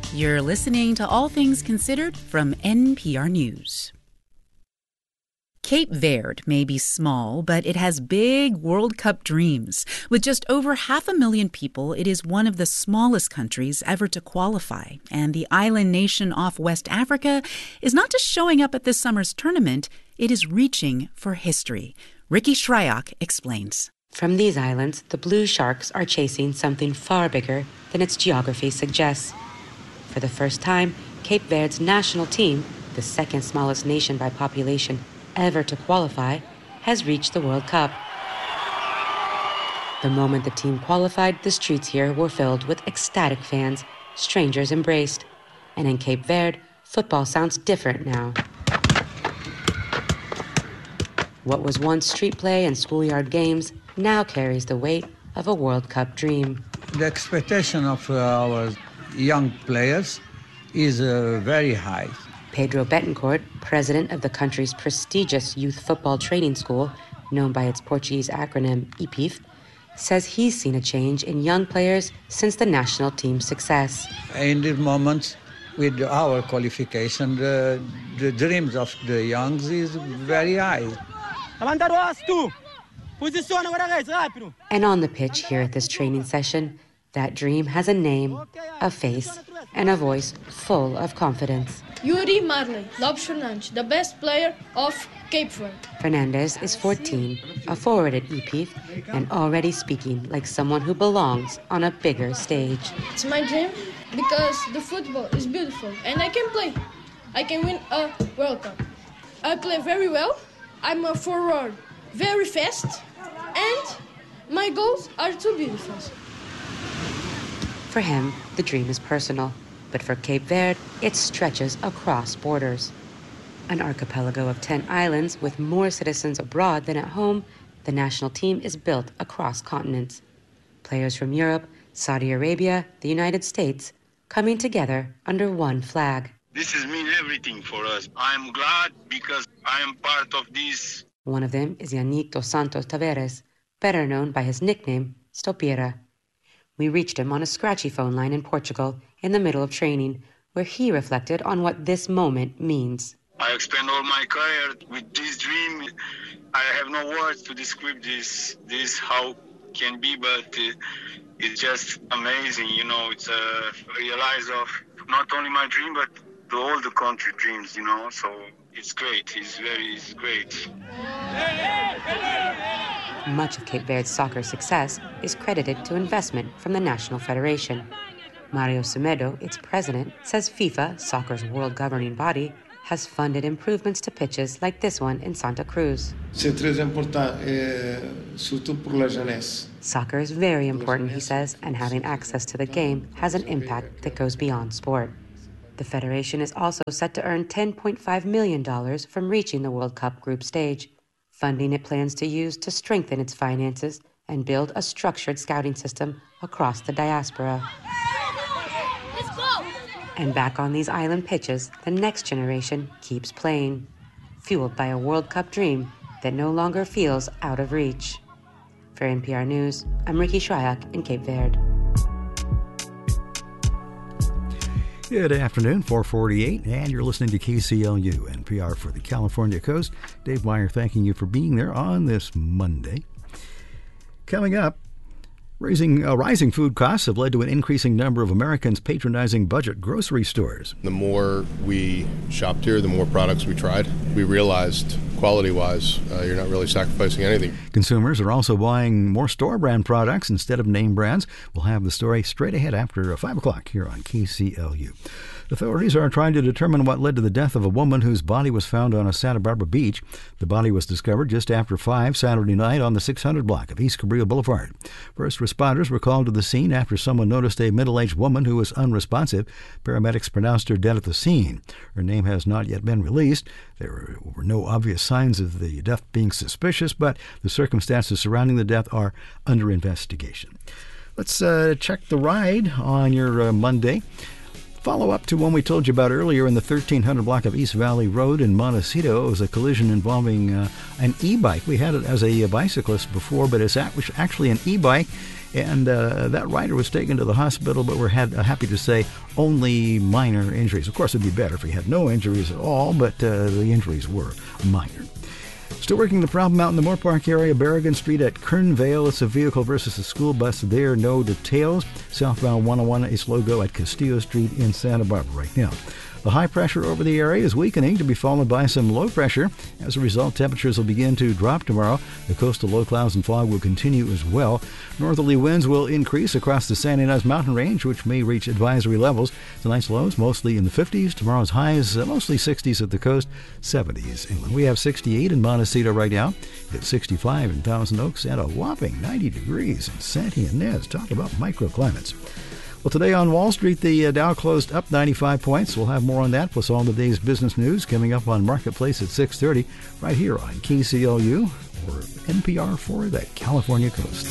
You're listening to All Things Considered from NPR News. Cape Verde may be small, but it has big World Cup dreams. With just over 500,000 people, it is one of the smallest countries ever to qualify. And the island nation off West Africa is not just showing up at this summer's tournament, it is reaching for history. Ricky Shryock explains. From these islands, the Blue Sharks are chasing something far bigger than its geography suggests. For the first time, Cape Verde's national team, the second smallest nation by population ever to qualify, has reached the World Cup. The moment the team qualified, the streets here were filled with ecstatic fans, strangers embraced. And in Cape Verde, football sounds different now. What was once street play and schoolyard games now carries the weight of a World Cup dream. The expectation of our young players is very high. Pedro Betancourt, president of the country's prestigious youth football training school, known by its Portuguese acronym IPIF, says he's seen a change in young players since the national team's success. In this moment, with our qualification, the dreams of the youngs is very high. And on the pitch here at this training session, that dream has a name, a face, and a voice full of confidence. Yuri Marley, Lopes Fernandes, the best player of Cape Verde. Fernandes is 14, a forward at EPIF, and already speaking like someone who belongs on a bigger stage. It's my dream because the football is beautiful and I can play. I can win a World Cup. I play very well. I'm a forward, very fast, and my goals are too beautiful. For him, the dream is personal, but for Cape Verde, it stretches across borders. An archipelago of 10 islands with more citizens abroad than at home, the national team is built across continents. Players from Europe, Saudi Arabia, the United States, coming together under one flag. This has mean everything for us. I'm glad because I am part of this. One of them is Yannick dos Santos Tavares, better known by his nickname, Stopira. We reached him on a scratchy phone line in Portugal in the middle of training, where he reflected on what this moment means. I spent all my career with this dream. I have no words to describe this how can be, but it's just amazing. You know, it's a realize of not only my dream, but all the country dreams, you know, so it's great. It's great. Much of Cape Verde's soccer success is credited to investment from the National Federation. Mario Semedo, its president, says FIFA, soccer's world governing body, has funded improvements to pitches like this one in Santa Cruz. Soccer is very important, he says, and having access to the game has an impact that goes beyond sport. The Federation is also set to earn $10.5 million from reaching the World Cup group stage, funding it plans to use to strengthen its finances and build a structured scouting system across the diaspora. And back on these island pitches, the next generation keeps playing, fueled by a World Cup dream that no longer feels out of reach. For NPR News, I'm Ricky Shryock in Cape Verde. Good afternoon, 4:48, and you're listening to KCLU, NPR for the California Coast. Dave Meyer thanking you for being there on this Monday. Coming up, rising food costs have led to an increasing number of Americans patronizing budget grocery stores. The more we shopped here, the more products we tried. We realized, quality-wise, you're not really sacrificing anything. Consumers are also buying more store-brand products instead of name brands. We'll have the story straight ahead after 5 o'clock here on KCLU. Authorities are trying to determine what led to the death of a woman whose body was found on a Santa Barbara beach. The body was discovered just after 5 Saturday night on the 600 block of East Cabrillo Boulevard. First responders were called to the scene after someone noticed a middle-aged woman who was unresponsive. Paramedics pronounced her dead at the scene. Her name has not yet been released. There were no obvious signs of the death being suspicious, but the circumstances surrounding the death are under investigation. Let's check the ride on your Monday. Follow up to one we told you about earlier in the 1300 block of East Valley Road in Montecito. It was a collision involving an e-bike. We had it as a bicyclist before, but it's actually an e-bike, And that rider was taken to the hospital, but we're happy to say only minor injuries. Of course, it'd be better if he had no injuries at all, but the injuries were minor. Still working the problem out in the Moore Park area, Berrigan Street at Kernvale. It's a vehicle versus a school bus there. No details. Southbound 101 is slow go at Castillo Street in Santa Barbara right now. The high pressure over the area is weakening to be followed by some low pressure. As a result, temperatures will begin to drop tomorrow. The coastal low clouds and fog will continue as well. Northerly winds will increase across the Santa Ynez Mountain Range, which may reach advisory levels. Tonight's lows mostly in the 50s. Tomorrow's highs mostly 60s at the coast, 70s inland. We have 68 in Montecito right now. It's 65 in Thousand Oaks and a whopping 90 degrees in Santa Ynez. Talk about microclimates. Well, today on Wall Street, the Dow closed up 95 points. We'll have more on that, plus all the day's business news coming up on Marketplace at 6:30, right here on KCLU, or NPR for the California Coast.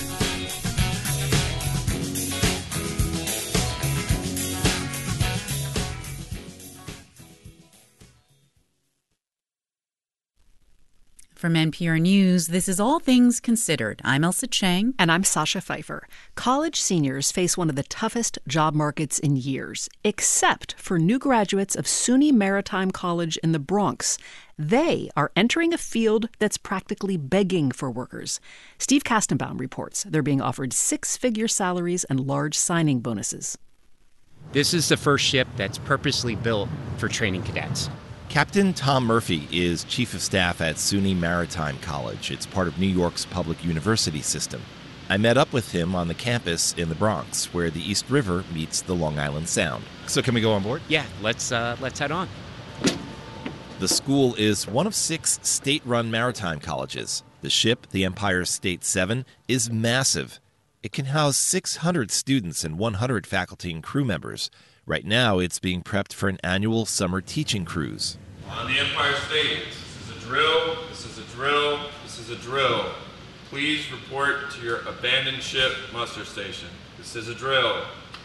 From NPR News, this is All Things Considered. I'm Elsa Chang. And I'm Sasha Pfeiffer. College seniors face one of the toughest job markets in years, except for new graduates of SUNY Maritime College in the Bronx. They are entering a field that's practically begging for workers. Steve Kastenbaum reports they're being offered six-figure salaries and large signing bonuses. This is the first ship that's purposely built for training cadets. Captain Tom Murphy is Chief of Staff at SUNY Maritime College. It's part of New York's public university system. I met up with him on the campus in the Bronx, where the East River meets the Long Island Sound. So can we go on board? Yeah, let's head on. The school is one of 6 state-run maritime colleges. The ship, the Empire State 7, is massive. It can house 600 students and 100 faculty and crew members. Right now, it's being prepped for an annual summer teaching cruise. On the Empire State, this is a drill, this is a drill, this is a drill. Please report to your abandoned ship muster station. This is a drill.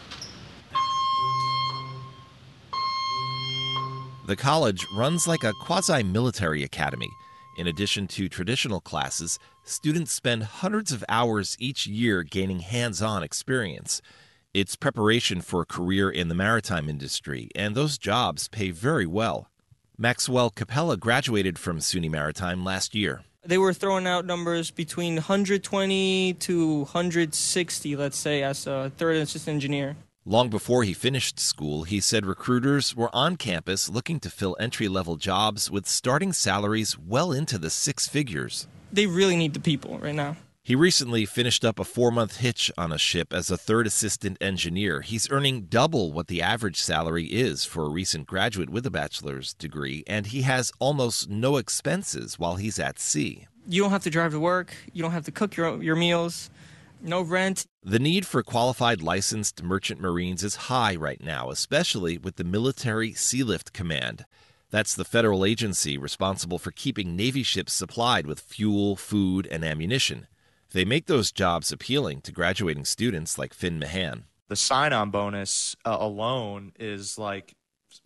The college runs like a quasi-military academy. In addition to traditional classes, students spend hundreds of hours each year gaining hands-on experience. It's preparation for a career in the maritime industry, and those jobs pay very well. Maxwell Capella graduated from SUNY Maritime last year. They were throwing out numbers between 120 to 160, let's say, as a third assistant engineer. Long before he finished school, he said recruiters were on campus looking to fill entry-level jobs with starting salaries well into the 6 figures. They really need the people right now. He recently finished up a 4-month hitch on a ship as a third assistant engineer. He's earning double what the average salary is for a recent graduate with a bachelor's degree, and he has almost no expenses while he's at sea. You don't have to drive to work. You don't have to cook your meals. No rent. The need for qualified licensed merchant marines is high right now, especially with the Military Sealift Command. That's the federal agency responsible for keeping Navy ships supplied with fuel, food, and ammunition. They make those jobs appealing to graduating students like Finn Mahan. The sign-on bonus alone is like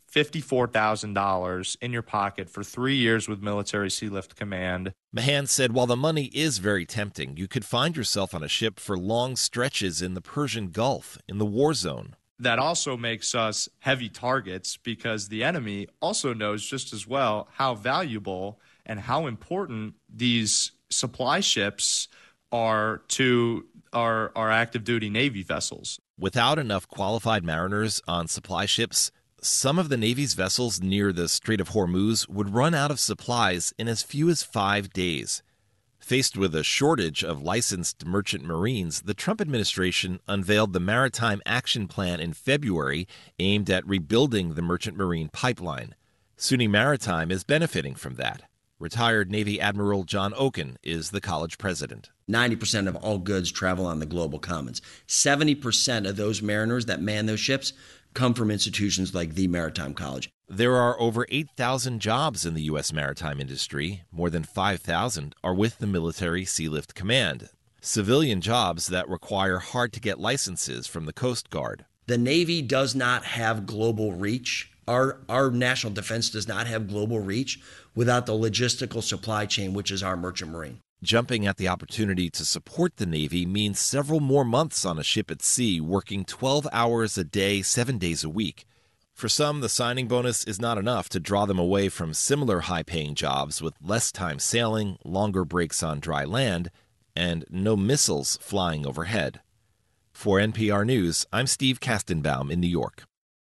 $54,000 in your pocket for 3 years with Military Sealift Command. Mahan said while the money is very tempting, you could find yourself on a ship for long stretches in the Persian Gulf, in the war zone. That also makes us heavy targets because the enemy also knows just as well how valuable and how important these supply ships are to our active duty Navy vessels. Without enough qualified mariners on supply ships, some of the Navy's vessels near the Strait of Hormuz would run out of supplies in as few as 5 days. Faced with a shortage of licensed merchant marines, the Trump administration unveiled the Maritime Action Plan in February aimed at rebuilding the merchant marine pipeline. SUNY Maritime is benefiting from that. Retired Navy Admiral John Oken is the college president. 90% of all goods travel on the global commons. 70% of those mariners that man those ships come from institutions like the Maritime College. There are over 8,000 jobs in the U.S. maritime industry. More than 5,000 are with the Military Sealift Command, civilian jobs that require hard-to-get licenses from the Coast Guard. The Navy does not have global reach. Our national defense does not have global reach without the logistical supply chain, which is our merchant marine. Jumping at the opportunity to support the Navy means several more months on a ship at sea, working 12 hours a day, 7 days a week. For some, the signing bonus is not enough to draw them away from similar high-paying jobs with less time sailing, longer breaks on dry land, and no missiles flying overhead. For NPR News, I'm Steve Kastenbaum in New York.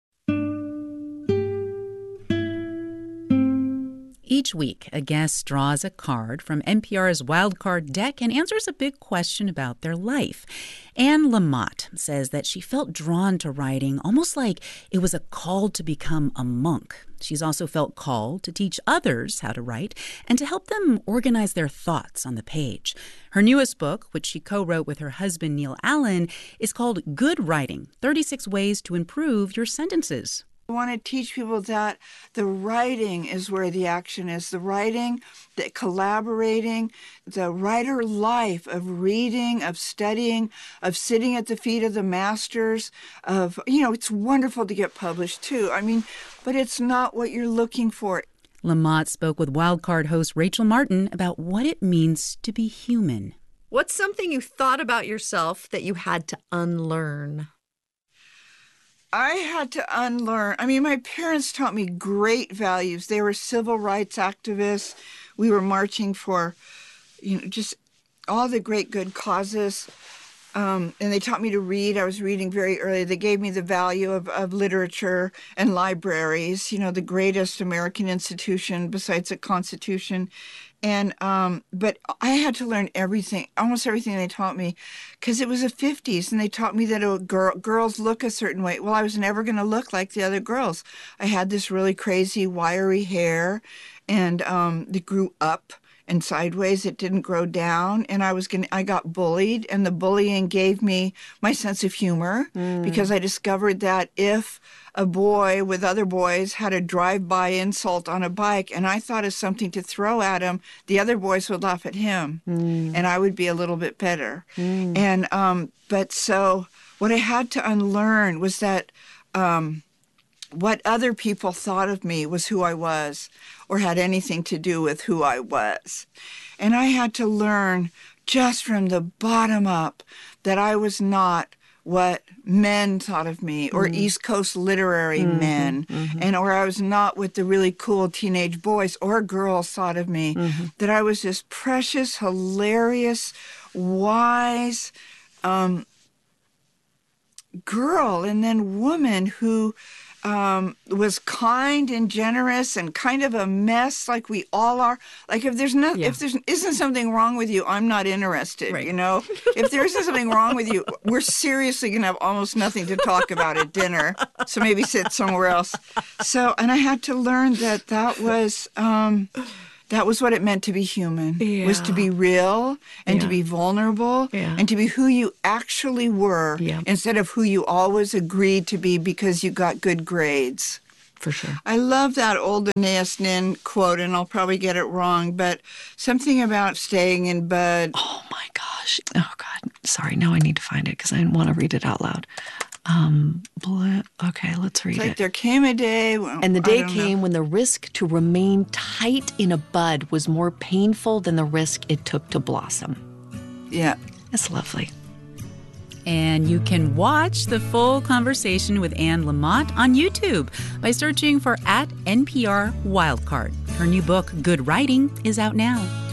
Each week, a guest draws a card from NPR's Wildcard deck and answers a big question about their life. Anne Lamott says that she felt drawn to writing almost like it was a call to become a monk. She's also felt called to teach others how to write and to help them organize their thoughts on the page. Her newest book, which she co-wrote with her husband Neil Allen, is called Good Writing: 36 Ways to Improve Your Sentences. I want to teach people that the writing is where the action is. The writing, the collaborating, the writer life of reading, of studying, of sitting at the feet of the masters, of, it's wonderful to get published too. But it's not what you're looking for. Lamott spoke with Wildcard host Rachel Martin about what it means to be human. What's something you thought about yourself that you had to unlearn? I had to unlearn. My parents taught me great values. They were civil rights activists. We were marching for, just all the great good causes. And they taught me to read. I was reading very early. They gave me the value of literature and libraries, the greatest American institution besides the Constitution. And but I had to learn everything, almost everything they taught me, because it was the 50s, and they taught me that girls look a certain way. Well, I was never going to look like the other girls. I had this really crazy, wiry hair, and it grew up and sideways. It didn't grow down, and I got bullied, and the bullying gave me my sense of humor, because I discovered that if a boy with other boys had a drive-by insult on a bike and I thought of something to throw at him, the other boys would laugh at him, and I would be a little bit better. And but so what I had to unlearn was that what other people thought of me was who I was, or had anything to do with who I was. And I had to learn just from the bottom up that I was not what men thought of me, or East Coast literary men, or I was not what the really cool teenage boys or girls thought of me, that I was this precious, hilarious, wise girl, and then woman who was kind and generous and kind of a mess, like we all are. Like if there isn't something wrong with you, I'm not interested. Right. If there isn't something wrong with you, we're seriously going to have almost nothing to talk about at dinner. So maybe sit somewhere else. And I had to learn that was what it meant to be human, was to be real and to be vulnerable and to be who you actually were instead of who you always agreed to be because you got good grades. For sure. I love that old Anais Nin quote, and I'll probably get it wrong, but something about staying in bed. Oh, my gosh. Oh, God. Sorry. Now I need to find it because I want to read it out loud. Okay, let's read it. It's like there came a day and the day came when the risk to remain tight in a bud was more painful than the risk it took to blossom. Yeah. That's lovely. And you can watch the full conversation with Anne Lamott on YouTube by searching for @NPR Wildcard. Her new book, Good Writing, is out now.